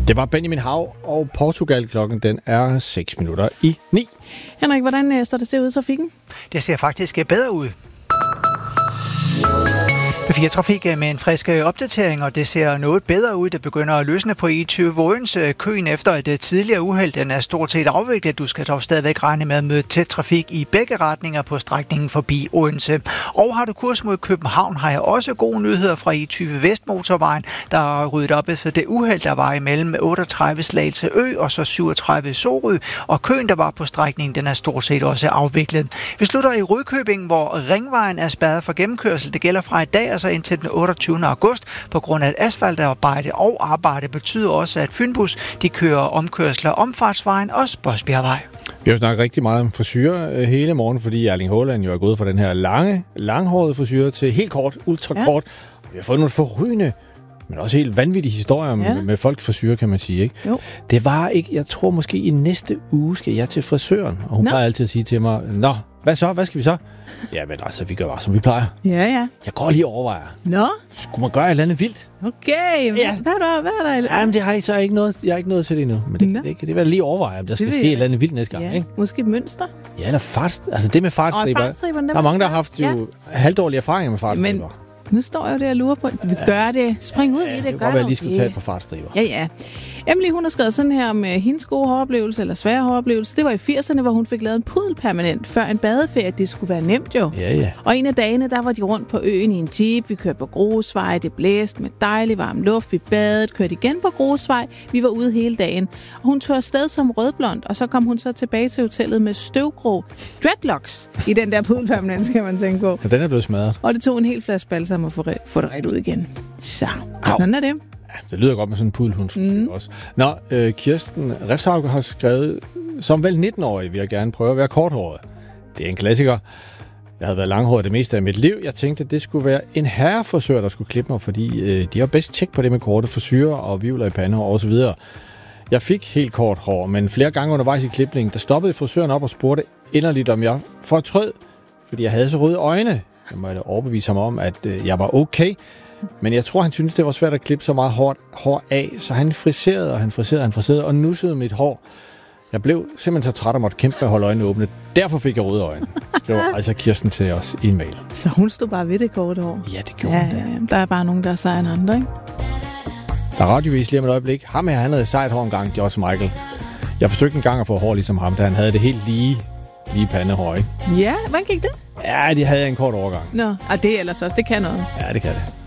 Det var Benjamin Hav og Portugal. Klokken den er 8:06. Henrik, hvordan står det til ud i trafikken? Det ser faktisk bedre ud. P4 Trafik med en frisk opdatering, og det ser noget bedre ud. Det begynder at løsne på E20 Odense. Køen efter et tidligere uheld, den er stort set afviklet. Du skal dog stadigvæk regne med at møde tæt trafik i begge retninger på strækningen forbi Odense. Og har du kurs mod København, har jeg også gode nyheder fra E20 Vestmotorvejen. Der er ryddet op efter det uheld, der var imellem 38 Slagelse Ø og så 37 Sorø. Og køen, der var på strækningen, den er stort set også afviklet. Vi slutter i Rudkøbing, hvor Ringvejen er spærret for gennemkørsel. Det gælder fra i dag og så indtil den 28. august på grund af et asfaltarbejde, og arbejde betyder også, at Fynbus de kører omkørsler Omfartsvejen og Spodsbjergvej. Vi har jo snakket rigtig meget om frisyrer hele morgen, fordi Erling Haaland jo er gået fra den her langhårede frisyrer til helt kort, ultrakort. Ja. Vi har fået nogle forrygende, men også helt vanvittige historier med folks frisyrer, kan man sige, ikke? Jo. Det var ikke, jeg tror måske i næste uge skal jeg til frisøren, og hun plejer altid at sige til mig, nå, hvad så? Hvad skal vi så? Ja, men altså, vi gør bare, som vi plejer. Ja. Jeg går lige og overvejer. Nå? Skulle man gøre et eller andet vildt? Okay, ja. Hvad er der? Jamen, det har jeg ikke noget til det endnu. Men det kan det være lige overveje, om der skal ske et eller andet vildt næste gang, ikke? Måske et mønster? Ja, eller fart. Altså det med fartstriber. Der er mange, der har haft jo halvdårlige erfaringer med fartstriber. Nu står jeg jo der og lurer på, vi gør det. Spring ud i det. Det kan godt være, at jeg lige skulle tage et par fartstriber. Ja. Emily, hun har skrevet sådan her om hendes gode håroplevelse, eller svære håroplevelse. Det var i 80'erne, hvor hun fik lavet en pudel permanent, før en badeferie. Det skulle være nemt jo. Ja. Og en af dagene, der var de rundt på øen i en jeep. Vi kørte på grusvej, det blæste med dejlig varm luft. Vi badede, kørte igen på grusvej. Vi var ude hele dagen. Og hun tog afsted som rødblond, og så kom hun så tilbage til hotellet med støvgrå dreadlocks i den der pudel permanent, skal man tænke på. Ja, den er blevet smadret. Og det tog en helt flaske balsam at få det ret ud igen. Så, sådan er det. Ja, det lyder godt med sådan en pudelhund også. Nå, Kirsten Refshauge har skrevet, som vel 19-årig vil jeg gerne prøve at være korthåret. Det er en klassiker. Jeg havde været langhåret det meste af mit liv. Jeg tænkte, at det skulle være en herrefrisør, der skulle klippe mig, fordi de har bedst tjek på det med korte frisyrer og vivler i pandehår og så videre. Jeg fik helt kort hår, men flere gange undervejs i klipningen, der stoppede frisøren op og spurgte inderligt, om jeg fortrød, fordi jeg havde så røde øjne. Jeg måtte overbevise ham om, at jeg var okay. Men jeg tror, han syntes, det var svært at klippe så meget hår af, så han friserede og nussede mit hår. Jeg blev simpelthen så træt og måtte kæmpe med at holde øjnene åbne. Derfor fik jeg røde øjne. Det var altså Kirsten til os i en mail. Så hun stod bare ved det korte hår? Ja, det gjorde hun. Ja. Der er bare nogen, der er sejere end andre, ikke? Der er radiovis lige om et øjeblik. Ham her, han havde sejt hår engang, George Michael. Jeg forsøgte en gang at få hår ligesom ham, da han havde det helt lige pandehår, ikke? Ja, hvordan gik det? Ja, det havde jeg en kort overgang. Nå, og det ellers også, det kan noget. Ja, det kan det.